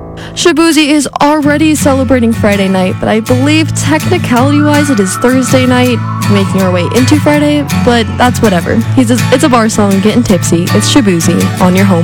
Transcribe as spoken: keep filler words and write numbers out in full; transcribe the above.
Shabuzi is already celebrating Friday night, but I believe technicality-wise it is Thursday night, making our way into Friday, but that's whatever. He's a, it's a bar song, getting tipsy. It's Shabuzi on your home.